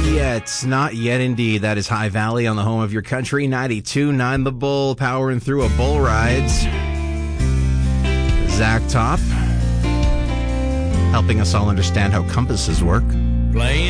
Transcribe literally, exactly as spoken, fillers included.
yet. Not yet, indeed. That is High Valley on the home of your country. ninety-two point nine The Bull, powering through a bull ride. Zach Top, helping us all understand how compasses work. Playing